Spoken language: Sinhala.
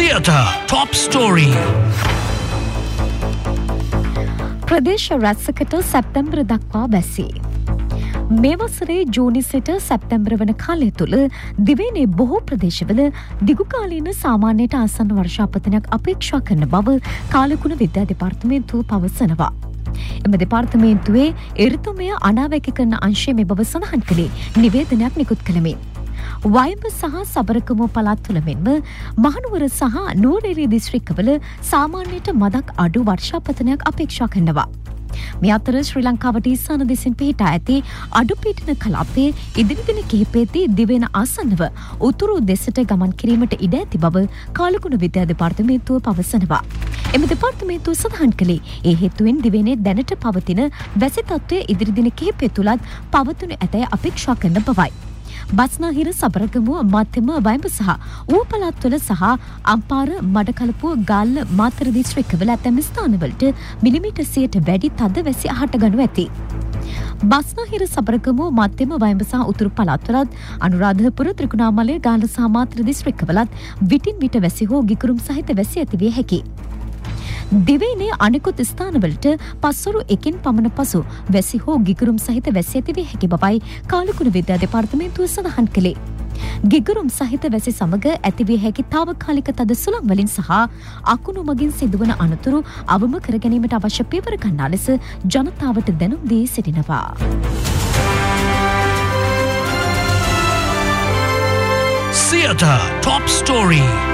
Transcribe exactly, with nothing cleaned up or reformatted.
Theatre Top Story. ප්‍රදේශ රැසකට සැප්තැම්බර් දක්වා බැසී. මේ වසරේ ජූනි සිට සැප්තැම්බර් වන කාලය තුළ දිවයිනේ බොහෝ ප්‍රදේශවල දිගුකාලීන සාමාන්‍යයට ආසන්න වර්ෂාපතනයක් අපේක්ෂා කරන බව කාලකුණ විද්‍යා දෙපාර්තමේන්තුව පවසනවා. එම දෙපාර්තමේන්තුවේ ඍතුමය අනාවැකි කරන අංශය මේ බව සඳහන් කළේ නිවේදනයක් නිකුත් කළමින්. වයඹ සහ සබරකමුව පළාත් තුළ මෙන්ම මහනුවර සහ නුවරඑළිය දිස්ත්‍රික්කවල සාමාන්‍යයට මදක් අඩු වර්ෂාපතනයක් අපේක්ෂා කරනවා. මේ අතර ශ්‍රී ලංකාවට ඊසාන දෙසින් පිහිටා ඇති අඩුපීඩන කලාපයේ ඉදිරි දින කිහිපයේදී දිවෙන ආසන්නව උතුරු දෙසට ගමන් කිරීමට ඉඩ ඇති බව කාලකුණ විද්‍යා දෙපාර්තමේන්තුව පවසනවා. එම දෙපාර්තමේන්තුව සඳහන් කළේ ඒ හේතුවෙන් දිවෙනේ දැනට පවතින වැසි තත්ත්වය ඉදිරි දින කිහිපය තුලත් පවතුන ඇතැයි අපේක්ෂා කරන බවයි. බස්නාහිර සබරගමුව මධ්‍යම වයඹ සහ ඌව පළාත්වල සහ අම්පාර මඩකලපුව ගාල්ල මාතර දිස්ත්‍රික්කවල ඇතැම් ස්ථානවලට මිලිමීටර් සියයට වැඩි තද වැසි අහට ගනු ඇති. බස්නාහිර සබරගමුව මධ්‍යම වයඹ සහ උතුරු පළාත්වලත් අනුරාධපුර ත්‍රිකුණාමලය ගාල්ල සහ මාතර දිස්ත්‍රික්කවලත් විටින් විට වැසි හෝ ගිගුරුම් සහිත වැසි ඇතිවිය හැකියි. දිවයිනේ අනෙකුත් ස්ථානවලට පස්වරු එකින් පමණ පසු වැසි හෝ ගිගුරුම් සහිත වැසි ඇතිවිය හැකි බවයි කාලකුණ විද්‍යා දෙපාර්තමේන්තුව සඳහන් කළේ. ගිගුරුම් සහිත වැසි සමග ඇතිවිය හැකි තාවකාලික තද සුළං වලින් සහ අකුණු මගින් සිදුවන අනතුරු අවම කර ගැනීමට අවශ්‍ය පියවර ගන්නා ලෙස ජනතාවට දැනුම් දී සිටිනවා. Theatre Top Story.